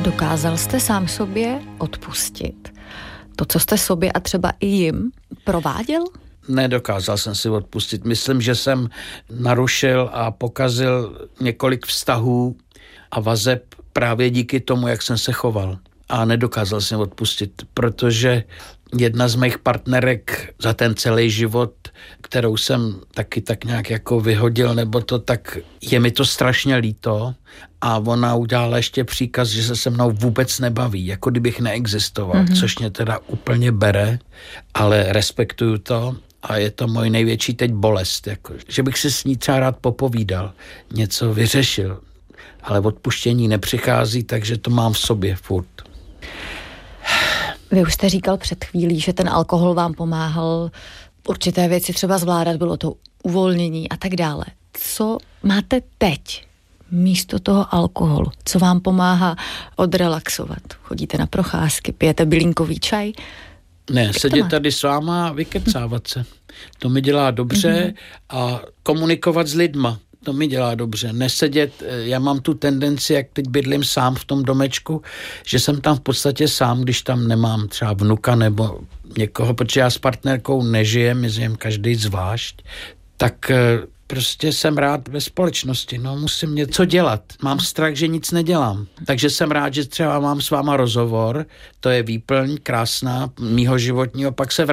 Dokázal jste sám sobě odpustit to, co jste sobě a třeba i jim prováděl? Nedokázal jsem si odpustit. Myslím, že jsem narušil a pokazil několik vztahů a vazeb právě díky tomu, jak jsem se choval. A nedokázal jsem odpustit, protože jedna z mých partnerek za ten celý život, kterou jsem taky tak nějak jako vyhodil, nebo to, tak je mi to strašně líto a ona udělala ještě příkaz, že se mnou vůbec nebaví, jako kdybych neexistoval, což mě teda úplně bere, ale respektuju to a je to můj největší teď bolest, jako, že bych si s ní třeba rád popovídal, něco vyřešil, ale odpuštění nepřichází, takže to mám v sobě furt. Vy už jste říkal před chvílí, že ten alkohol vám pomáhal určité věci třeba zvládat, bylo to uvolnění a tak dále. Co máte teď místo toho alkoholu? Co vám pomáhá odrelaxovat? Chodíte na procházky, pijete bylínkový čaj? Ne, sedět tady s váma a vykecávat se. To mi dělá dobře a komunikovat s lidma. To mi dělá dobře. Nesedět, já mám tu tendenci, jak teď bydlím sám v tom domečku, že jsem tam v podstatě sám, když tam nemám třeba vnuka nebo někoho, protože já s partnerkou nežijem, my žijeme každý zvlášť, tak prostě jsem rád ve společnosti, no musím něco dělat. Mám strach, že nic nedělám. Takže jsem rád, že třeba mám s váma rozhovor, to je výplň krásná mýho životního, pak se vrátím